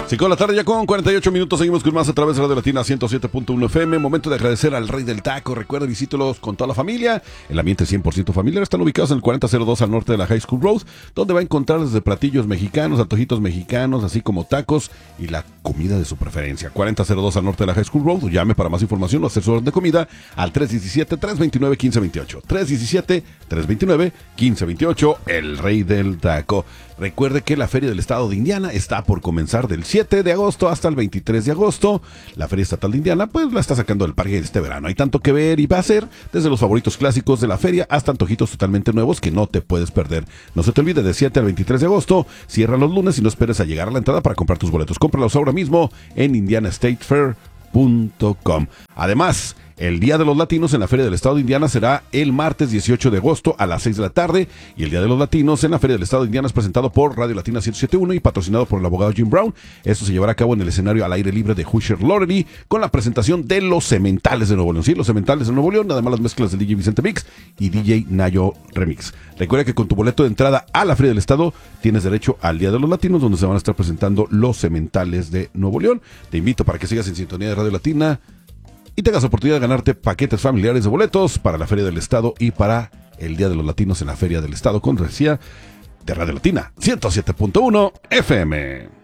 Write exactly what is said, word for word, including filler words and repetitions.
cinco de la tarde ya con cuarenta y ocho minutos, seguimos con más a través de Radio Latina ciento siete punto uno F M. Momento de agradecer al Rey del Taco. Recuerda, visítelos con toda la familia. El ambiente es cien por ciento familiar. Están ubicados en el cuarenta cero dos al norte de la High School Road, donde va a encontrar desde platillos mexicanos, antojitos mexicanos, así como tacos y la comida de su preferencia. cuarenta cero dos al norte de la High School Road. Llame para más información o hacer su orden de comida al tres diecisiete, tres veintinueve, quince veintiocho. tres diecisiete, tres veintinueve, quince veintiocho. El Rey del Taco. Recuerde que la Feria del Estado de Indiana está por comenzar del siete de agosto hasta el veintitrés de agosto. La Feria Estatal de Indiana pues la está sacando del parque este verano. Hay tanto que ver y va a ser desde los favoritos clásicos de la feria hasta antojitos totalmente nuevos que no te puedes perder. No se te olvide, de siete al veintitrés de agosto. Cierran los lunes y no esperes a llegar a la entrada para comprar tus boletos. Cómpralos ahora mismo en indiana state fair punto com. Además, el Día de los Latinos en la Feria del Estado de Indiana será el martes dieciocho de agosto a las seis de la tarde, y el Día de los Latinos en la Feria del Estado de Indiana es presentado por Radio Latina ciento siete punto uno y patrocinado por el abogado Jim Brown. Esto se llevará a cabo en el escenario al aire libre de Hoosier Lottery con la presentación de Los Sementales de Nuevo León. Sí, Los Sementales de Nuevo León, además las mezclas del D J Vicente Mix y D J Nayo Remix. Recuerda que con tu boleto de entrada a la Feria del Estado tienes derecho al Día de los Latinos, donde se van a estar presentando Los Sementales de Nuevo León. Te invito para que sigas en sintonía de Radio Latina y tengas oportunidad de ganarte paquetes familiares de boletos para la Feria del Estado y para el Día de los Latinos en la Feria del Estado, con cortesía de Radio Latina ciento siete punto uno F M.